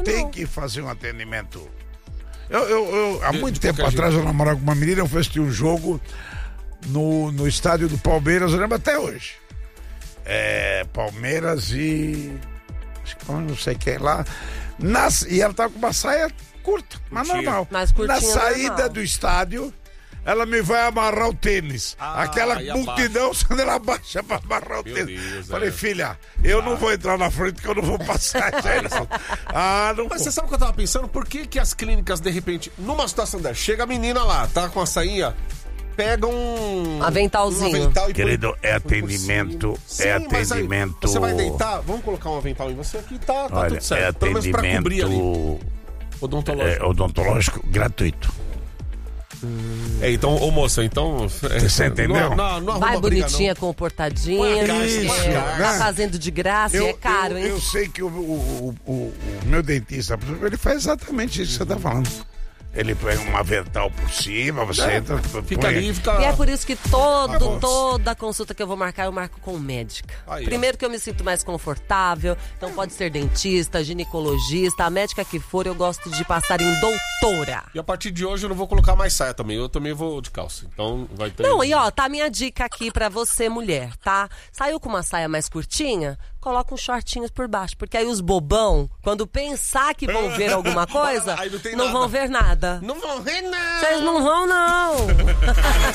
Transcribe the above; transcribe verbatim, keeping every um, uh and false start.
tem não. que fazer um atendimento. Eu, eu, eu há De- muito de tempo qualquer atrás jeito. eu namorava com uma menina, eu fui assistir um jogo no, no estádio do Palmeiras, eu lembro até hoje. É, Palmeiras e... acho que não sei quem lá. Nas, e ela tava com uma saia curta, mas Curtinha. normal. Mais curtinha, Na saída normal. do estádio, ela me vai amarrar o tênis. Ah, Aquela e multidão, quando ela baixa pra amarrar o Meu tênis. Deus, Falei, é. filha, eu não vou entrar na frente porque eu não vou passar. Ela falou, ah, não Mas vou. você sabe o que eu tava pensando? Por que que as clínicas, de repente, numa situação dessa, chega a menina lá, tá com a sainha, pega um... Aventalzinho. um avental e põe- Querido, é põe por atendimento, cima. é Sim, mas aí atendimento. você vai deitar, vamos colocar um avental em você aqui, tá, tá Olha, tudo certo. é Pelo menos pra cobrir ali. atendimento Odontológico. é, odontológico gratuito. É, então, ô moça, então... Você entendeu? Não, não, não arruma Vai briga, bonitinha, não. comportadinha. Põe a cara, Isso, põe a É, cara. tá né? fazendo de graça e é caro, eu, hein? eu sei que o, o, o, o- o meu dentista, por exemplo, ele faz exatamente isso que você tá falando. Ele põe um avental por cima, você É, entra, Fica põe- ali, fica... E é por isso que todo, bom. toda consulta que eu vou marcar, eu marco com médica. Aí, ó. Primeiro que eu me sinto mais confortável, então pode ser dentista, ginecologista, a médica que for, eu gosto de passar em doutora. E a partir de hoje eu não vou colocar mais saia também, eu também vou de calça. Então vai ter... Não, e ó, tá a minha dica aqui pra você, mulher, tá? Saiu com uma saia mais curtinha? Coloca uns shortinhos por baixo, porque aí os bobão, quando pensar que vão ver alguma coisa, Aí não tem não nada. vão ver nada. Não vão ver, não! Vocês não vão, não!